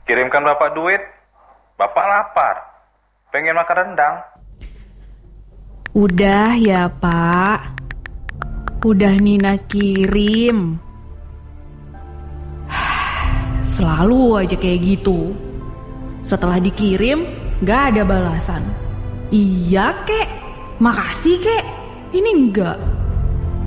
Kirimkan Bapak duit, Bapak lapar. Pengen makan rendang. Udah ya Pak. Udah Nina kirim. Selalu aja kayak gitu. Setelah dikirim, gak ada balasan. Iya kek, makasih kek. Ini enggak.